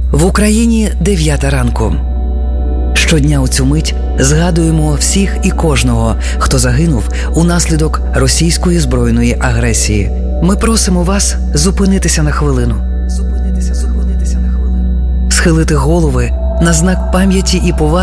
В Україні 9 ранку. Щодня у цю мить згадуємо всіх і кожного, хто загинув унаслідок російської збройної агресії. Ми просимо вас зупинитися на хвилину. Схилити голови на знак пам'яті і поваги